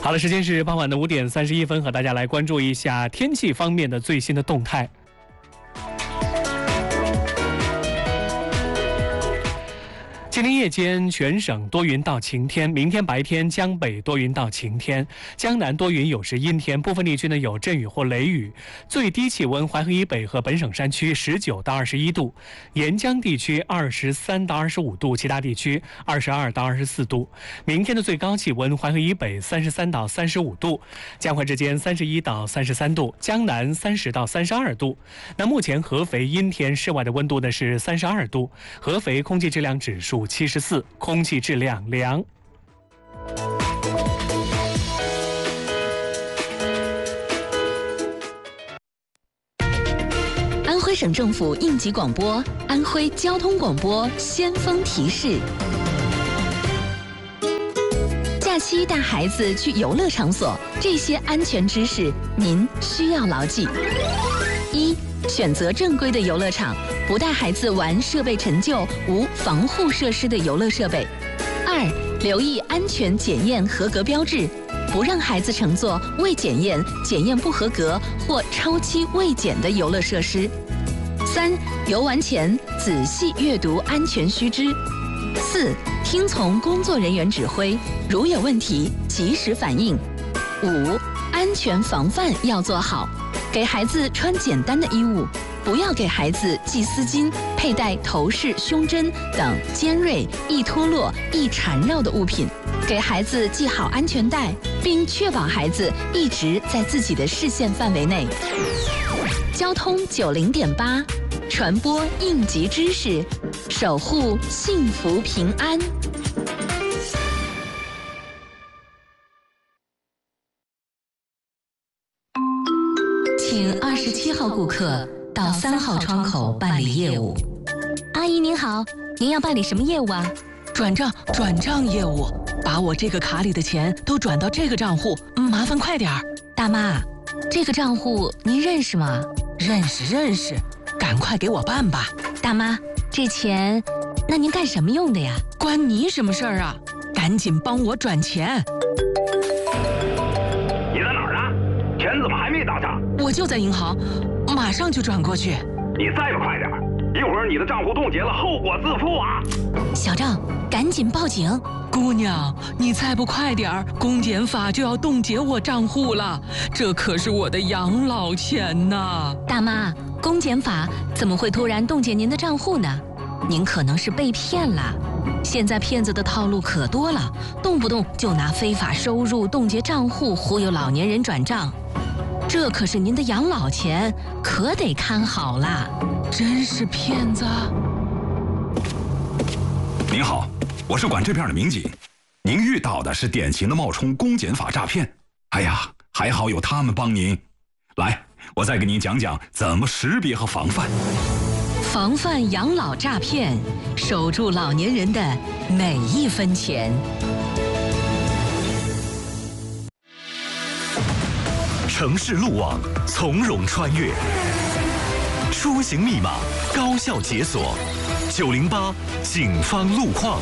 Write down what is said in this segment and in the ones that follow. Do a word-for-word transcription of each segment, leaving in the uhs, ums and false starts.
好了，时间是傍晚的五点三十一分，和大家来关注一下天气方面的最新的动态。今天夜间全省多云到晴天，明天白天江北多云到晴天，江南多云有时阴天，部分地区呢有阵雨或雷雨。最低气温淮河以北和本省山区十九到二十一度，沿江地区二十三到二十五度，其他地区二十二到二十四度。明天的最高气温淮河以北三十三到三十五度，江淮之间三十一到三十三度，江南三十到三十二度。那目前合肥阴天，室外的温度呢是三十二度，合肥空气质量指数七十四，空气质量良。 安徽省政府应急广播，安徽交通广播先锋提示：假期带孩子去游乐场所，这些安全知识您需要牢记。一、选择正规的游乐场，不带孩子玩设备陈旧、无防护设施的游乐设备。二、留意安全检验合格标志，不让孩子乘坐未检验、检验不合格或超期未检的游乐设施。三、游玩前仔细阅读安全须知。四、听从工作人员指挥，如有问题及时反映。五、安全防范要做好，给孩子穿简单的衣物，不要给孩子系丝巾、佩戴头饰、胸针等尖锐、易脱落、易缠绕的物品，给孩子系好安全带，并确保孩子一直在自己的视线范围内。交通九零点八，传播应急知识，守护幸福平安。请二十七号顾客到三号窗口办理业务。阿姨您好，您要办理什么业务啊？ 转账，转账业务，把我这个卡里的钱都转到这个账户，麻烦快点儿。 大妈，这个账户您认识吗？ 认识认识，赶快给我办吧。 大妈，这钱，那您干什么用的呀？ 关你什么事儿啊？赶紧帮我转钱。 你在哪儿啊？钱怎么还没到账？ 我就在银行，马上就转过去。 你再不快点，一会儿你的账户冻结了，后果自负啊！ 小郑，赶紧报警！ 姑娘，你再不快点儿，公检法就要冻结我账户了，这可是我的养老钱呐！ 大妈，公检法怎么会突然冻结您的账户呢？您可能是被骗了。现在骗子的套路可多了，动不动就拿非法收入冻结账户，忽悠老年人转账。这可是您的养老钱，可得看好啦！ 真是骗子！ 您好，我是管这片的民警，您遇到的是典型的冒充公检法诈骗。哎呀，还好有他们帮您。来，我再给您讲讲怎么识别和防范。 防范养老诈骗，守住老年人的每一分钱。 城市路网从容穿越，出行密码高效解锁。九零八警方路况。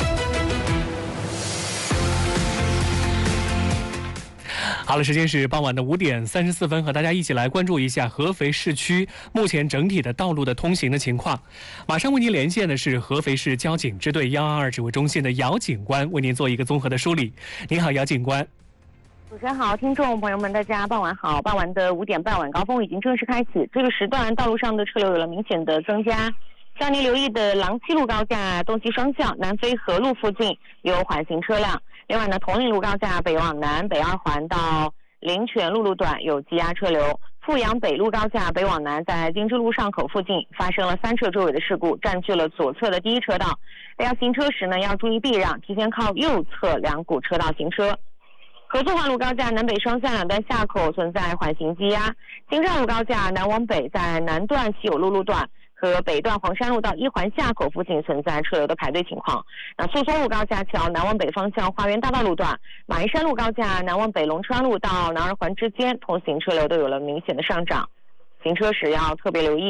好了，时间是傍晚的五点三十四分，和大家一起来关注一下合肥市区目前整体的道路的通行的情况。马上为您连线的是合肥市交警支队幺二二指挥中心的姚警官，为您做一个综合的梳理。您好，姚警官。 主持人好，听众朋友们，大家傍晚好。傍晚的五点半晚高峰已经正式开启，这个时段道路上的车流有了明显的增加。需要您留意的郎七路高架东西双向南飞河路附近有缓行车辆。另外呢，铜陵路高架北往南北二环到灵泉路路段有积压车流。富阳北路高架北往南在丁支路上口附近发生了三车追尾的事故，占据了左侧的第一车道。大家行车时呢要注意避让，提前靠右侧两股车道行车。合作环路高架南北双向两段下口存在缓行积压。京站路高架南往北在南段西友路路段和北段黄山路到一环下口附近存在车流的排队情况。那诉松路高架桥南往北方向花园大道路段、马鞍山路高架南往北龙川路到南二环之间通行车流都有了明显的上涨，行车时要特别留意。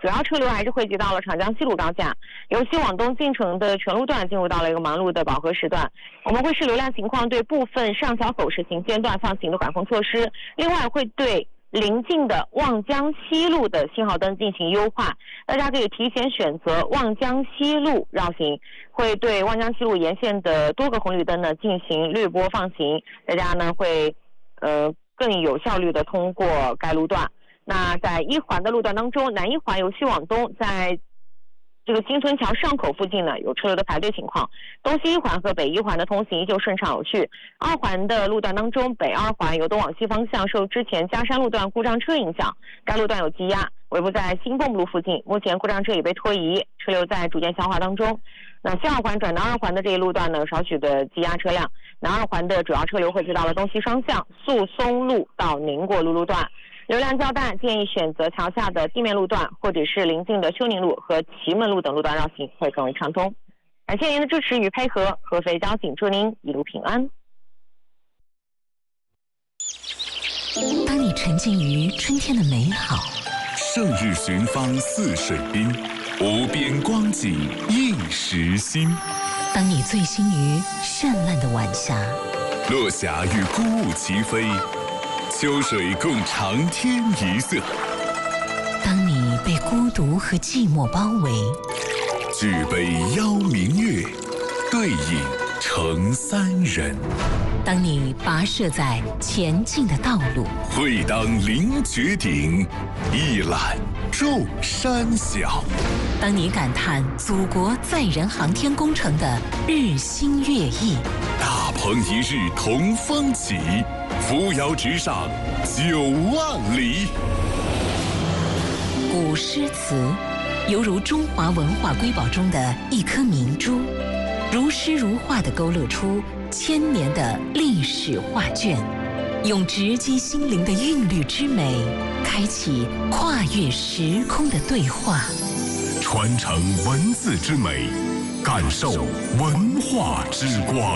主要车流还是汇集到了长江西路高架，由西往东进城的全路段进入到了一个忙碌的饱和时段。我们会视流量情况对部分上桥口实行间断放行的管控措施，另外会对临近的望江西路的信号灯进行优化，大家可以提前选择望江西路绕行，会对望江西路沿线的多个红绿灯呢进行略波放行，大家呢会呃更有效率的通过该路段。那在一环的路段当中，南一环由西往东，在这个新村桥上口附近呢有车流的排队情况，东西一环和北一环的通行依旧顺畅有序。二环的路段当中，北二环由东往西方向受之前嘉山路段故障车影响，该路段有积压，尾部在新蚌埠路附近，目前故障车已被拖移，车流在逐渐消化当中。那西二环转南二环的这一路段呢，有少许的积压车辆，南二环的主要车流汇集到了东西双向宿松路到宁国路路段。流量较大，建议选择桥下的地面路段，或者是临近的休宁路和祁门路等路段绕行，会更为畅通。感谢您的支持与配合，合肥交警祝您一路平安。 当你沉浸于春天的美好， 胜日寻芳泗水滨，无边光景映时心。 当你醉心于绚烂的晚霞， 落霞与孤鹜齐飞，秋水共长天一色。 当你被孤独和寂寞包围， 举杯邀明月，对影成三人。 当你跋涉在前进的道路， 会当凌绝顶，一览众山小。 当你感叹祖国载人航天工程的日新月异， 大鹏一日同风起，扶摇直上九万里。 古诗词犹如中华文化瑰宝中的一颗明珠，如诗如画地勾勒出千年的历史画卷，用直击心灵的韵律之美，开启跨越时空的对话， 传承文字之美，感受文化之光。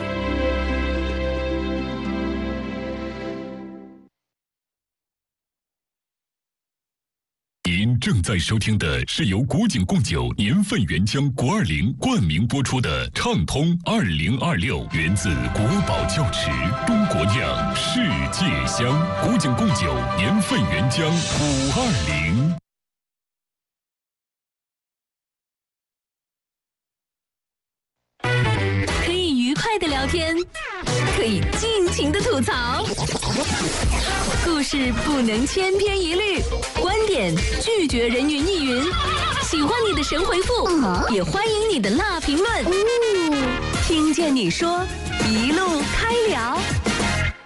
您正在收听的是由古井贡酒年份原浆国二零冠名播出的畅通二零二六，源自国宝窖池，中国酿，世界香。古井贡酒年份原浆五二零。 可以愉快的聊天，可以尽情的吐槽，故事不能千篇一律，观点拒绝人云亦云。喜欢你的神回复，也欢迎你的辣评论。听见你说，一路